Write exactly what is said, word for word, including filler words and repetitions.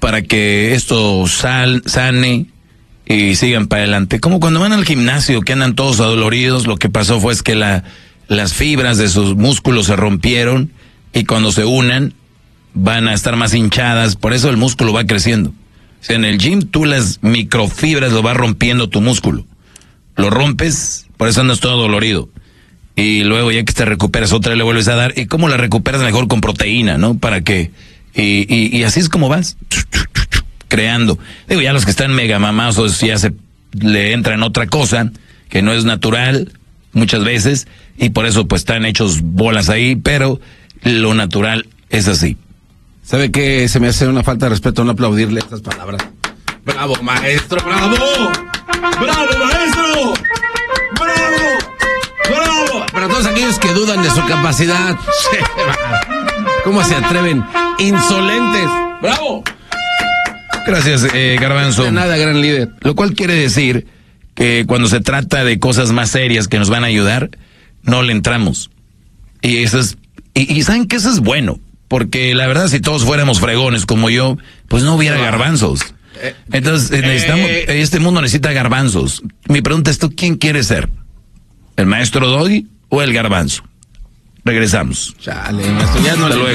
para que esto sal, sane y sigan para adelante. Como cuando van al gimnasio, que andan todos adoloridos, lo que pasó fue es que la, las fibras de sus músculos se rompieron y cuando se unan van a estar más hinchadas, por eso el músculo va creciendo. O sea, en el gym tú las microfibras lo vas rompiendo tu músculo. Lo rompes, por eso andas todo dolorido. Y luego ya que te recuperas otra vez le vuelves a dar. ¿Y cómo la recuperas? Mejor con proteína, ¿no? Para que... Y, y, y así es como vas creando. Digo, ya los que están mega mamasos ya se le entran otra cosa que no es natural muchas veces y por eso pues están hechos bolas ahí, pero lo natural es así. ¿Sabe qué? Se me hace una falta de respeto no aplaudirle estas palabras. ¡Bravo, maestro! ¡Bravo! ¡Bravo, maestro! ¡Bravo! ¡Bravo! Para todos aquellos que dudan de su capacidad, ¿cómo se atreven? ¡Insolentes! ¡Bravo! Gracias, eh, Garbanzo. De nada, gran líder. Lo cual quiere decir que cuando se trata de cosas más serias que nos van a ayudar, no le entramos. Y eso es, y, y saben que eso es bueno, porque la verdad si todos fuéramos fregones como yo, pues no hubiera garbanzos. Entonces necesitamos, este mundo necesita garbanzos. Mi pregunta es, ¿tú quién quieres ser? ¿El maestro Doggy o el garbanzo? Regresamos. Chale, maestro, ya no le